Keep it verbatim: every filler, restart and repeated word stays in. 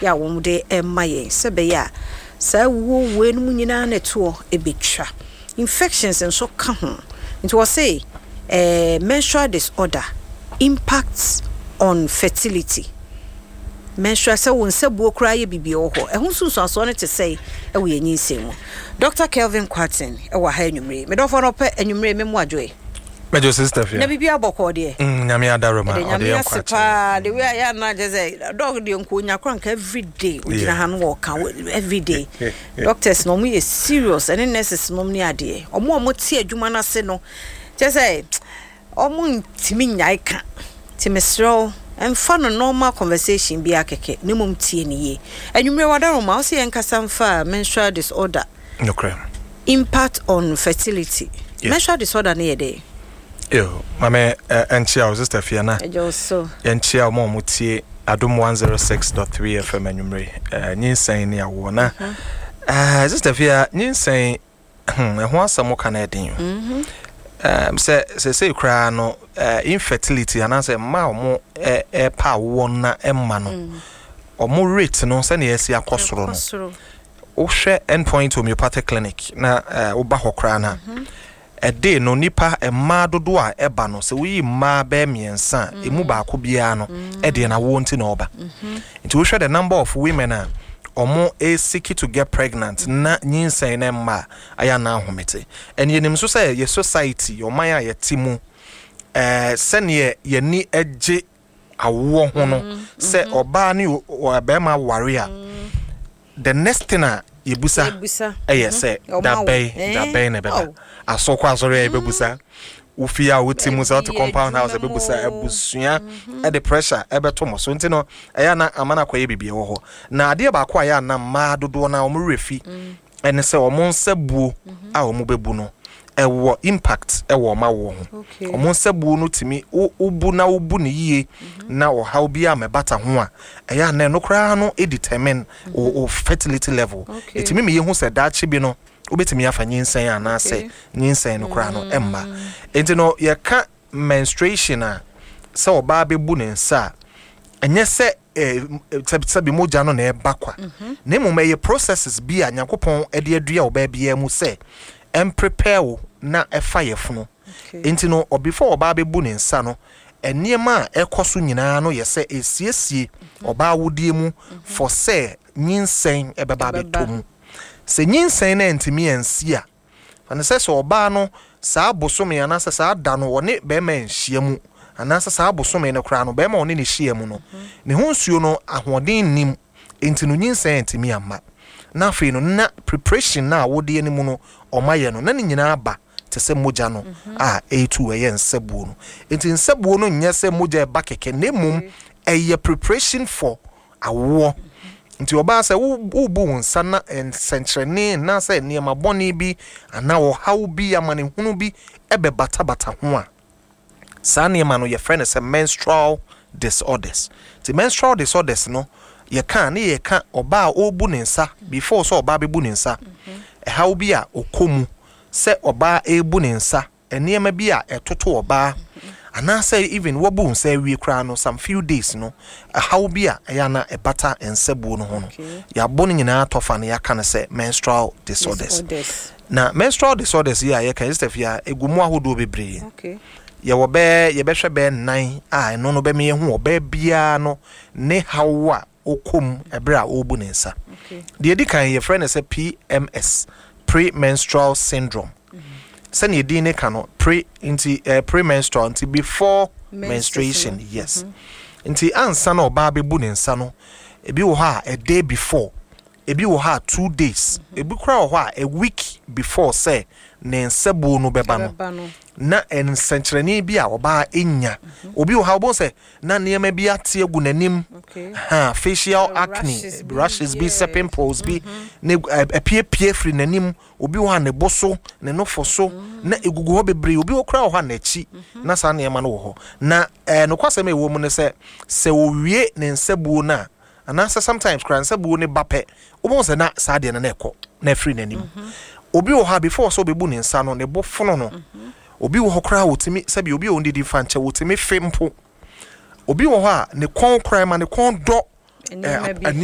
ya wo de emaye sebe ya sa wo we no nyina na to e betwa infections and so ka ho nti wo say eh menstrual disorder impacts on fertility. Menstrual se won se buo kra ye bibie ho ehun sunsu aso ne te sei e wo yenyi nsemu. Doctor Kelvin Quartin e wa ha enwumre me do for no pe enwumre me mu adwoe Mejo sister fia na bibie aboko de mm nyame adaro ma ode yan kwacha de we ya na je say dog de nko nya krank every day ujina ha no wo ka every day. Doctors no mu ye serious and nurses no ni ade omo omo tie adwuma na se no je say omo ntimi nyai ka timesro and fun and normal conversation be akeke ne mum tie ne ye enwumre wadaro ma o se enkasa mfa menstrual disorder no crime impact on fertility. Yeah. Menstrual disorder ne ye dey yo mame enchia sister Fiana ejo so enchia mo mutie adom one oh six point three F M anwumre eh nyinsan ne awo na eh sister Fia nyinsan ehho asamo kana edin mhm um say say say kra no infertility anase ma omo e pa wo na emma no omo rate no se na yesi akosoro no o hwe endpoint homeopathic clinic na oba hokra na a day no nipa e ma dodo a eba no se wi ma ba miensa emu ba ko bia no e de na wo nti na oba nti we hwe the number of women a omo e seek to get pregnant na nyinsan na ma aya na ahomete and yenim so say ye society your man ya timu eh sene ye ni eje awo ho no se oba ni oba ma ware a the next thing a yebusa eh say that bay that bay na beba asokwa asore e bebusa ufia utimu za to compound house e bebusa ebusua e the pressure e beto mo so ntino eya na amana kwa ye bibie wo ho na ade ba kwa ya na ma dodo na omo refi ene se omo nsabuo a omo bebu no ewo impact ewo ma wo ho omo nsabuo no timi ubu na ubu ne yie na o how bia me bata ho a eya na no kra no e determine o fertility level etimi me ye hu se da chi bi no obetimi afa nyinsan ana se nyinsan no kra no emma enti no ye ka menstruation a se oba bebu ne nsa enye se sabi moja no na ebakwa na mu meye processes bi a Nyankopon e de adua oba bia mu se em prepare wo na efa yefuno enti no before oba bebu ne nsa no eniema ekoso nyina no ye se esiesie oba wodie mu for se nyinsan ebeba betomu se nyinsan na ntimi ansi a ana se so oba no saa bosome ana se saa da no woni be ma nhia mu ana se saa bosome ne kra no be ma woni ne hia mu no ne ho nsuo no ahoden nim enti no nyinsan ntimi amma na fe no na preparation na wodi ani mu no omaye no na ne nyina aba te se moja no a etu eye nsabuo no enti nsabuo no nya se moja e ba keke ne mum eye preparation for awo nti oba se wo bu nsa na ensentrene na se niema boni bi ana wo haw bi amane hunu bi ebe bata bata ho a sa niema no ye friend se menstrual disorders the menstrual disorders no ye kan ne ye kan oba obu ne nsa before so oba be bu ne nsa e haw bi a okomu se oba ebu ne nsa eniema bi a etoto oba ana say even wabu nsa wi kra no some few days no a how bia ya na e bata ensabu no ho no ya bo no nyina tofa na ya kan say menstrual disorders. disorders na menstrual disorders ya ya kan stafia egumu ahodo bebre okay ye wo be ye be hwe be nan a no no be me hu oba bia no ne hawa okom ebra obu ne nsa okay de edi kan ye friend say P M S premenstrual syndrome. Send your D N A cano pre into uh, premenstrual until before menstruation, menstruation. Yes. Mm-hmm. Until answer no baby bunin sano, a be ha a day before, a be ha two days, a be crow a week before say, nen sebu no bebano. Na en centrani bia oba enya obi ha bo se na ne ma bia tie gu nanim ha facial uh, acne rashes, rashes be yeah. pimples be ne apie pie free nanim obi ho ne boso ne no foso na egugu ho bebre obi okra ho na chi na sa ne ma no ho na eh no kwasem e wo mu ne se se owie ne nsabuo na ana sometimes kra nsabuo ne bape obo se na sa de na na ekọ na free nanim obi ho ha before so bebu ne nsa no ne bofono no obi wo hokra wotimi sabi obi o ndidi fanche wotimi fempo obi wo ho a ne kon kra ma ne kon do